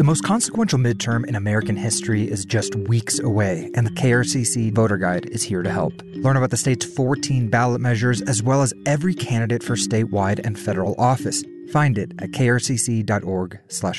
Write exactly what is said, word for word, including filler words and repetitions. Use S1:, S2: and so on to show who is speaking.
S1: The most consequential midterm in American history is just weeks away, and the K R C C Voter Guide is here to help. Learn about the state's fourteen ballot measures, as well as every candidate for statewide and federal office. Find it at krcc.org slash